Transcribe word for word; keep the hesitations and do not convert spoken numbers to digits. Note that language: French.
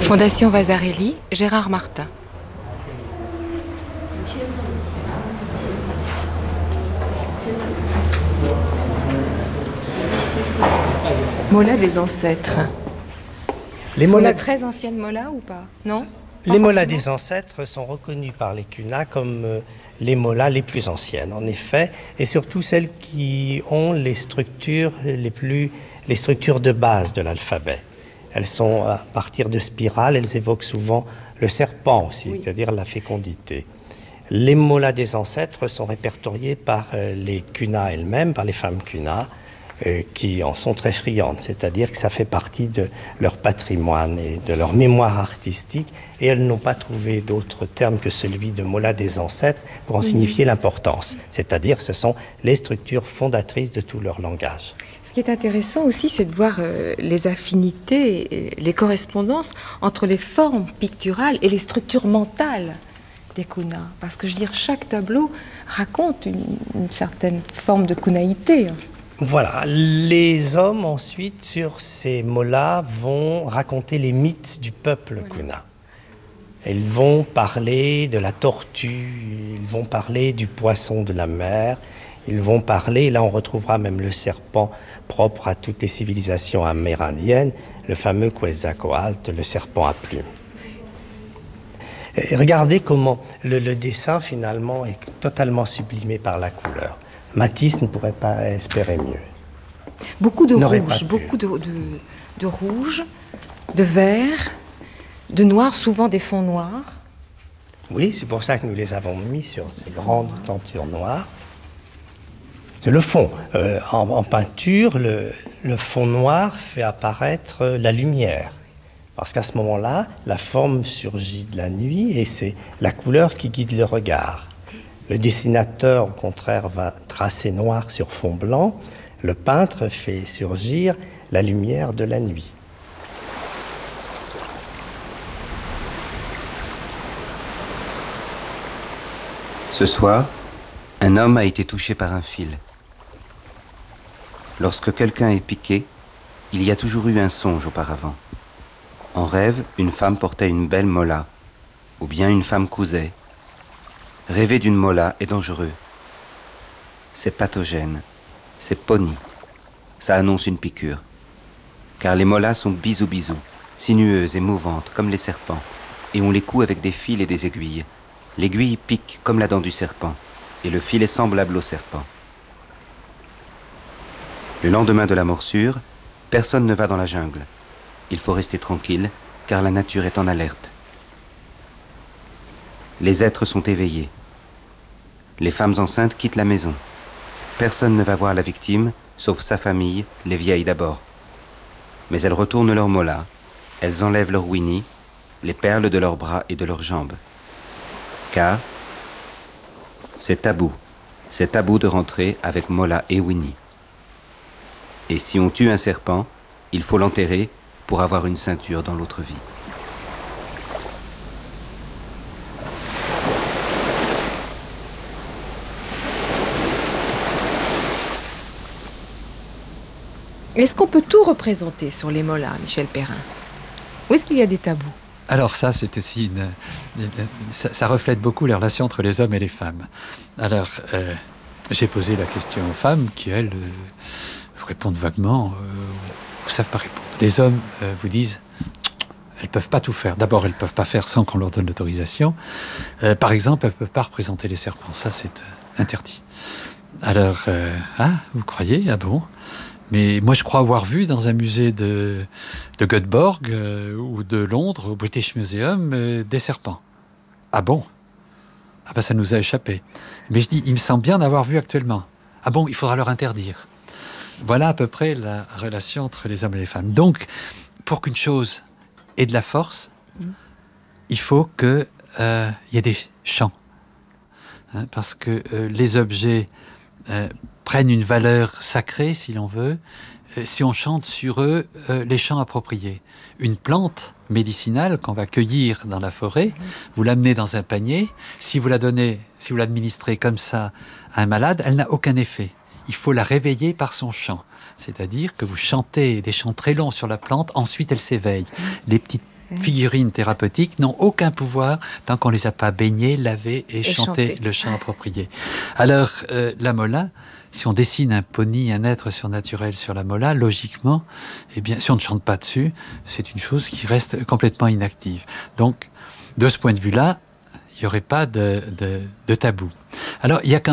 Fondation Vasarely, Gérard Martin. Molas des ancêtres. Les Ce molas... sont de très anciennes molas ou pas? Non pas Les molas forcément. des ancêtres sont reconnus par les cunas comme euh, les molas les plus anciennes, en effet, et surtout celles qui ont les structures les plus, les structures de base de l'alphabet. Elles sont à partir de spirales, elles évoquent souvent le serpent aussi, oui. C'est-à-dire la fécondité. Les molas des ancêtres sont répertoriés par euh, les cunas elles-mêmes, par les femmes cunas, euh, qui en sont très friandes, c'est-à-dire que ça fait partie de leur patrimoine et de leur mémoire artistique, et elles n'ont pas trouvé d'autre terme que celui de molas des ancêtres pour en oui. signifier l'importance, c'est-à-dire ce sont les structures fondatrices de tout leur langage. Ce qui est intéressant aussi, c'est de voir euh, les affinités, les correspondances entre les formes picturales et les structures mentales des kunas. Parce que je veux dire, chaque tableau raconte une, une certaine forme de kunaïté. Voilà, les hommes ensuite sur ces mots-là vont raconter les mythes du peuple voilà. kuna. Ils vont parler de la tortue, ils vont parler du poisson de la mer, ils vont parler, là on retrouvera même le serpent propre à toutes les civilisations amérindiennes, le fameux Quetzalcoatl, le serpent à plumes. Et regardez comment le, le dessin finalement est totalement sublimé par la couleur. Matisse ne pourrait pas espérer mieux. Beaucoup de rouge, beaucoup de, de, de rouge, de vert, de noir, souvent des fonds noirs. Oui, c'est pour ça que nous les avons mis sur ces grandes tentures noires. C'est le fond. Euh, en, en peinture, le, le fond noir fait apparaître la lumière. Parce qu'à ce moment-là, la forme surgit de la nuit et c'est la couleur qui guide le regard. Le dessinateur, au contraire, va tracer noir sur fond blanc. Le peintre fait surgir la lumière de la nuit. Ce soir, un homme a été touché par un fil. Lorsque quelqu'un est piqué, il y a toujours eu un songe auparavant. En rêve, une femme portait une belle mola, ou bien une femme cousait. Rêver d'une mola est dangereux. C'est pathogène, c'est pony. Ça annonce une piqûre. Car les molas sont bisous-bisous, sinueuses et mouvantes comme les serpents, et on les coud avec des fils et des aiguilles. L'aiguille pique comme la dent du serpent, et le fil est semblable au serpent. Le lendemain de la morsure, personne ne va dans la jungle. Il faut rester tranquille, car la nature est en alerte. Les êtres sont éveillés. Les femmes enceintes quittent la maison. Personne ne va voir la victime, sauf sa famille, les vieilles d'abord. Mais elles retournent leurs molas, elles enlèvent leur winnie, les perles de leurs bras et de leurs jambes. Car c'est tabou, c'est tabou de rentrer avec mola et winnie. Et si on tue un serpent, il faut l'enterrer pour avoir une ceinture dans l'autre vie. Est-ce qu'on peut tout représenter sur les molas, Michel Perrin? Ou est-ce qu'il y a des tabous? Alors ça, c'est aussi une, une, ça, ça reflète beaucoup les relations entre les hommes et les femmes. Alors, euh, j'ai posé la question aux femmes qui, elles, euh, répondent vaguement, euh, ou savent pas répondre. Les hommes euh, vous disent, elles peuvent pas tout faire. D'abord, elles peuvent pas faire sans qu'on leur donne l'autorisation. Euh, par exemple, elles peuvent pas représenter les serpents. Ça, c'est euh, interdit. Alors, euh, ah, vous croyez? Ah bon? Mais moi, je crois avoir vu dans un musée de, de Göteborg euh, ou de Londres, au British Museum, euh, des serpents. Ah bon? Ah ben, ça nous a échappé. Mais je dis, il me semble bien d'avoir vu actuellement. Ah bon, il faudra leur interdire. Voilà à peu près la relation entre les hommes et les femmes. Donc, pour qu'une chose ait de la force, mmh. il faut qu'il euh, y ait des chants. Hein, parce que euh, les objets... Euh, prennent une valeur sacrée, si l'on veut, euh, si on chante sur eux euh, les chants appropriés. Une plante médicinale qu'on va cueillir dans la forêt, mmh. vous l'amenez dans un panier, si vous la donnez, si vous l'administrez comme ça à un malade, elle n'a aucun effet. Il faut la réveiller par son chant. C'est-à-dire que vous chantez des chants très longs sur la plante, ensuite elle s'éveille. Mmh. Les petites figurines thérapeutiques n'ont aucun pouvoir tant qu'on ne les a pas baignés, lavés et, et chanté, chanté le chant approprié. Alors, euh, la mola, si on dessine un pony, un être surnaturel sur la mola, logiquement, eh bien, si on ne chante pas dessus, c'est une chose qui reste complètement inactive. Donc, de ce point de vue-là, il n'y aurait pas de, de, de tabou. Alors, il y a quand